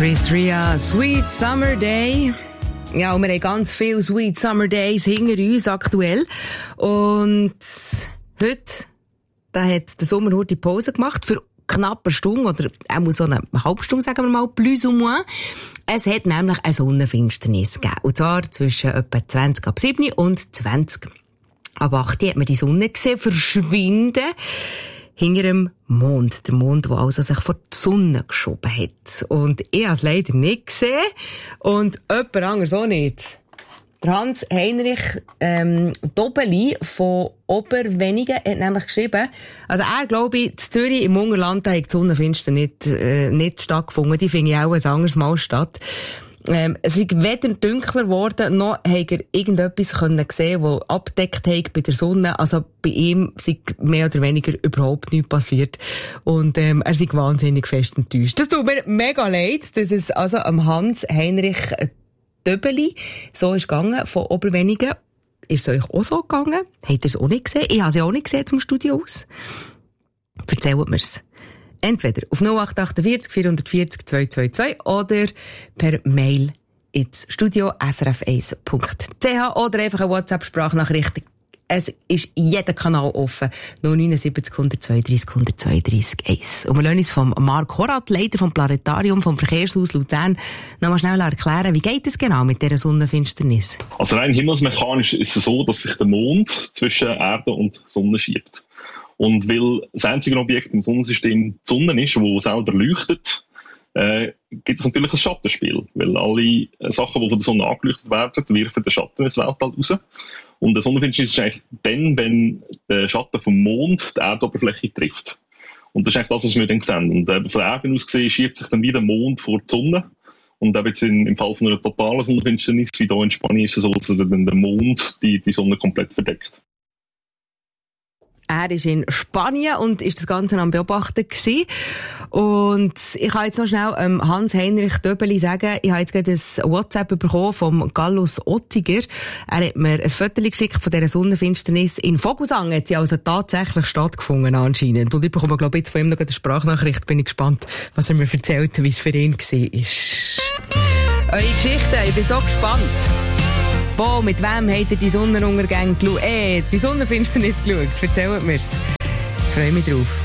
Chris Ria, Sweet Summer Day. Ja, und wir haben ganz viele Sweet Summer Days hinter uns aktuell. Und heute, da hat der Sommer heute Pause gemacht für knapp eine Stunde, oder auch so eine halbe Stunde, sagen wir mal, plus ou moins. Es hat nämlich eine Sonnenfinsternis gegeben. Und zwar zwischen etwa 20 ab 7 und 20 ab 8 hat man die Sonne gesehen verschwinden hinter dem Mond. Der Mond, der also sich vor die Sonne geschoben hat. Und ich habe es leider nicht gesehen. Und jemand anderes auch nicht. Der Hans-Heinrich Dobeli von Oberwenigen hat nämlich geschrieben, also er glaube ich, in Zürich im Ungerland hat die Sonnenfinster nicht stattgefunden. Die finde ich auch ein anderes Mal statt. Es ist weder dunkler geworden, noch hat er irgendetwas können sehen, das abdeckt hat bei der Sonne. Also bei ihm ist mehr oder weniger überhaupt nichts passiert. Und er ist wahnsinnig fest enttäuscht. Das tut mir mega leid, dass es also am Hans-Heinrich Döbeli so ist gegangen, von Oberwenigen. Ist es euch auch so gegangen? Habt ihr es auch nicht gesehen? Ich habe sie auch nicht gesehen zum Studio aus. Erzählt mir's. Entweder auf 0848 440 222 oder per Mail ins Studio srf1.ch oder einfach eine WhatsApp-Sprachnachricht. Es ist jeder Kanal offen. 079 132 132 1. Und wir lassen uns vom Marc Horat, Leiter vom Planetarium vom Verkehrshaus Luzern, noch mal schnell erklären, wie geht es genau mit dieser Sonnenfinsternis? Also rein himmelsmechanisch ist es so, dass sich der Mond zwischen Erde und Sonne schiebt. Und weil das einzige Objekt im Sonnensystem die Sonne ist, das selber leuchtet, gibt es natürlich ein Schattenspiel. Weil alle Sachen, die von der Sonne angeleuchtet werden, werfen den Schatten ins Weltall raus. Und der Sonnenfinsternis ist eigentlich dann, wenn der Schatten vom Mond die Erdoberfläche trifft. Und das ist eigentlich das, was wir dann sehen. Und von der Erde aus gesehen schiebt sich dann wieder der Mond vor die Sonne. Und eben jetzt im Fall von einer totalen Sonnenfinsternis, wie hier in Spanien, ist es so, dass dann der Mond die Sonne komplett verdeckt. Er ist in Spanien und ist das Ganze am Beobachten gewesen. Und ich kann jetzt noch schnell Hans-Heinrich Döbeli sagen, ich habe jetzt gerade ein WhatsApp bekommen vom Gallus Ottiger. Er hat mir ein Foto geschickt von dieser Sonnenfinsternis. In Vogelsang hat sie also tatsächlich stattgefunden anscheinend. Und ich bekomme, glaube ich, jetzt von ihm noch eine Sprachnachricht. Bin ich gespannt, was er mir erzählt, wie es für ihn war. Eure Geschichte, ich bin so gespannt. Wo, mit wem habt ihr die Sonnenuntergänge geschaut? Die Sonnenfinsternis geschaut? Erzählt mir's. Ich freue mich drauf.